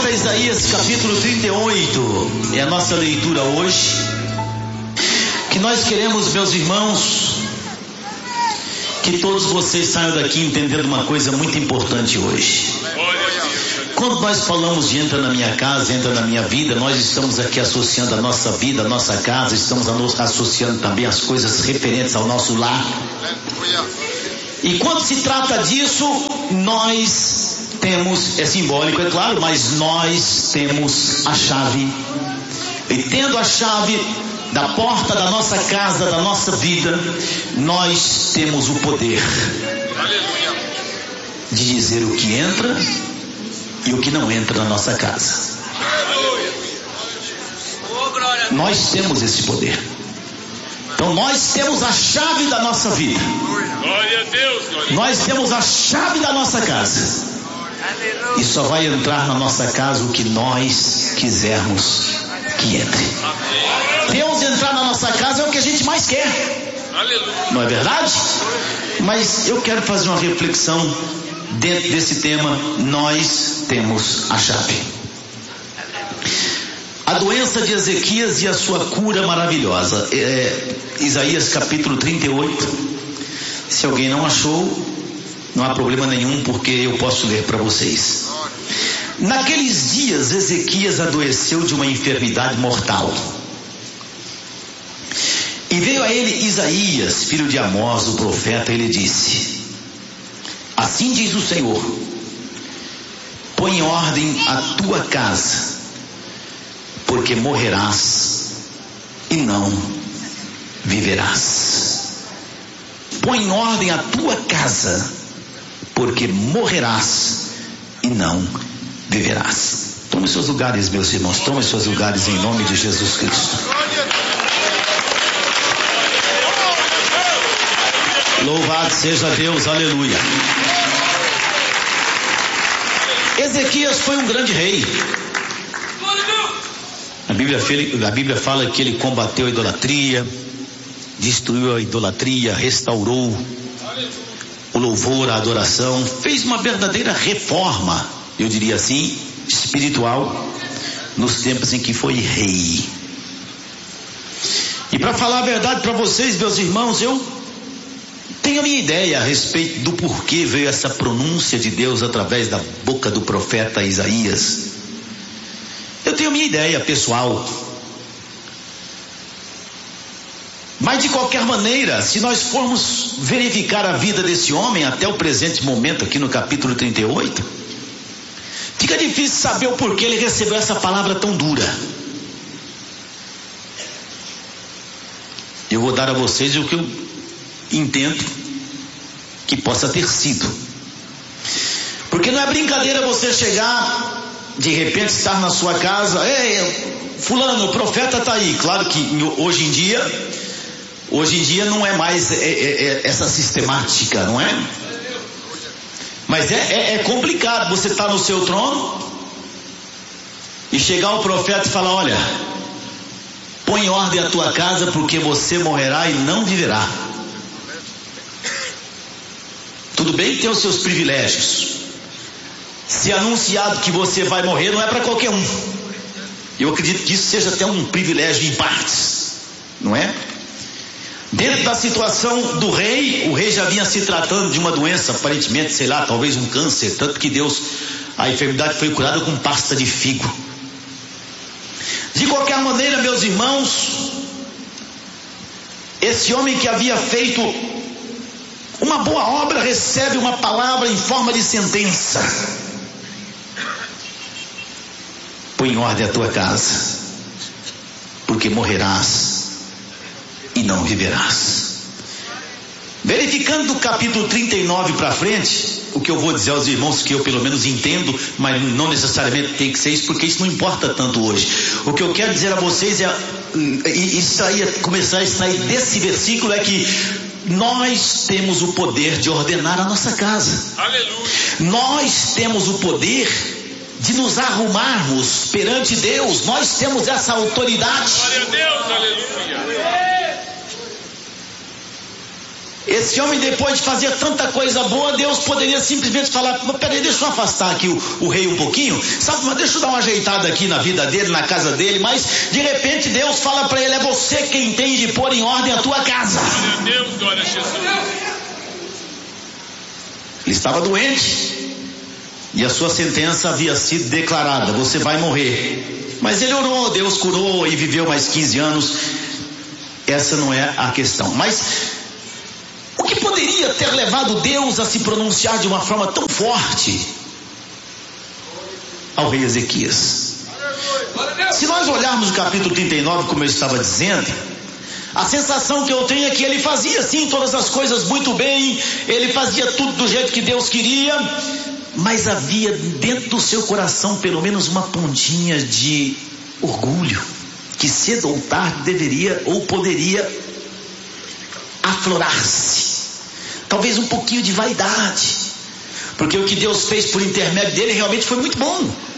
profeta Isaías, capítulo 38, é a nossa leitura hoje, que nós queremos, meus irmãos, que todos vocês saiam daqui entendendo uma coisa muito importante hoje. Quando nós falamos de entra na minha casa, entra na minha vida, nós estamos aqui associando a nossa vida, a nossa casa, estamos associando também as coisas referentes ao nosso lar. E quando se trata disso, nós temos, é simbólico, é claro, mas nós temos a chave. E tendo a chave da porta da nossa casa, da nossa vida, nós temos o poder de dizer o que entra e o que não entra na nossa casa. Nós temos esse poder. Então nós temos a chave da nossa vida. Nós temos a chave da nossa casa. E só vai entrar na nossa casa o que nós quisermos que entre. Deus entrar na nossa casa é o que a gente mais quer. Não é verdade? Mas eu quero fazer uma reflexão dentro desse tema. Nós temos a chave. A doença de Ezequias e a sua cura maravilhosa. Isaías capítulo 38. Se alguém não achou, não há problema nenhum, porque eu posso ler para vocês. Naqueles dias Ezequias adoeceu de uma enfermidade mortal. E veio a ele Isaías, filho de Amós, o profeta, e ele disse: assim diz o Senhor, põe em ordem a tua casa, porque morrerás e não viverás. Põe em ordem a tua casa, porque morrerás e não viverás. Tome seus lugares, meus irmãos, tome seus lugares em nome de Jesus Cristo. Louvado seja Deus, aleluia. Ezequias foi um grande rei. A Bíblia fala que ele combateu a idolatria, destruiu a idolatria, restaurou o louvor, a adoração, fez uma verdadeira reforma, eu diria assim, espiritual, nos tempos em que foi rei. E para falar a verdade para vocês, meus irmãos, eu tenho a minha ideia a respeito do porquê veio essa pronúncia de Deus através da boca do profeta Isaías. Eu tenho a minha ideia pessoal. Mas de qualquer maneira, se nós formos verificar a vida desse homem até o presente momento, aqui no capítulo 38, fica difícil saber o porquê ele recebeu essa palavra tão dura. Eu vou dar a vocês o que eu entendo que possa ter sido. Porque não é brincadeira você chegar, de repente estar na sua casa, fulano, o profeta está aí. Claro que hoje em dia não é mais essa sistemática, não é? Mas é complicado você estar no seu trono e chegar o profeta e falar: olha, põe em ordem a tua casa, porque você morrerá e não viverá. Tudo bem que tem os seus privilégios. Se anunciado que você vai morrer, não é para qualquer um. Eu acredito que isso seja até um privilégio em partes, não é? Dentro da situação do rei, o rei já vinha se tratando de uma doença, aparentemente, sei lá, talvez um câncer, tanto que a enfermidade foi curada com pasta de figo. De qualquer maneira, meus irmãos, esse homem que havia feito uma boa obra recebe uma palavra em forma de sentença: põe em ordem a tua casa, porque morrerás e não viverás. Verificando do capítulo 39 para frente, o que eu vou dizer aos irmãos, que eu pelo menos entendo, mas não necessariamente tem que ser isso, porque isso não importa tanto hoje. O que eu quero dizer a vocês começar a extrair desse versículo é que nós temos o poder de ordenar a nossa casa. Aleluia. Nós temos o poder de nos arrumarmos perante Deus. Nós temos essa autoridade. Glória a Deus, aleluia. Esse homem, depois de fazer tanta coisa boa, Deus poderia simplesmente falar: peraí, deixa eu afastar aqui o rei um pouquinho, sabe, mas deixa eu dar uma ajeitada aqui na vida dele, na casa dele. Mas de repente Deus fala para ele: é você quem tem de pôr em ordem a tua casa. Glória a Deus, glória a Jesus. Ele estava doente e a sua sentença havia sido declarada: você vai morrer. Mas ele orou, Deus curou e viveu mais 15 anos. Essa não é a questão. Mas o que poderia ter levado Deus a se pronunciar de uma forma tão forte ao rei Ezequias? Se nós olharmos o capítulo 39, como eu estava dizendo, a sensação que eu tenho é que ele fazia sim todas as coisas muito bem, ele fazia tudo do jeito que Deus queria, mas havia dentro do seu coração pelo menos uma pontinha de orgulho, que cedo ou tarde deveria ou poderia aflorar-se. Talvez um pouquinho de vaidade, porque o que Deus fez por intermédio dele realmente foi muito bom.